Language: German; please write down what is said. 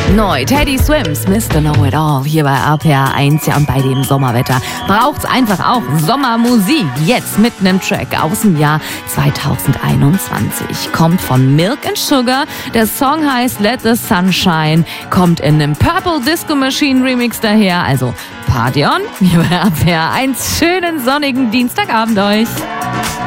Neu Teddy Swims, Mr. Know It All, hier bei RPR 1. Ja, und bei dem Sommerwetter braucht's einfach auch Sommermusik. Jetzt mit einem Track aus dem Jahr 2021. Kommt von Milk and Sugar. Der Song heißt Let the Sunshine. Kommt in einem Purple Disco Machine Remix daher. Also Party on, hier bei RPR 1. Schönen sonnigen Dienstagabend euch.